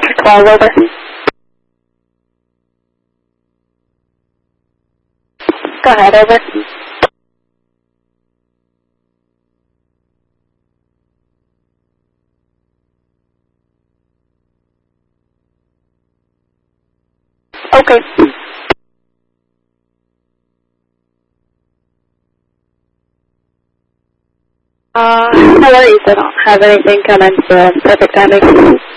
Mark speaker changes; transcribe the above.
Speaker 1: 12 over. Go ahead, over. Okay. No worries, I don't have anything come in, so perfect timing.